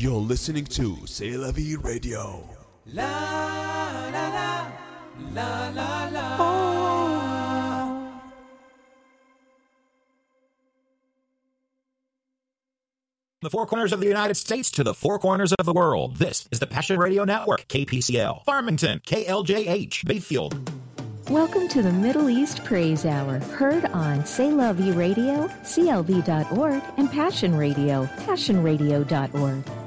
You're listening to C'est La Vie Radio. La la la la la la. Oh. The four corners of the United States to the four corners of the world. This is the Passion Radio Network, KPCL, Farmington, KLJH, Bayfield. Welcome to the Middle East Praise Hour, heard on C'est La Vie Radio, CLV.org, and Passion Radio, passionradio.org.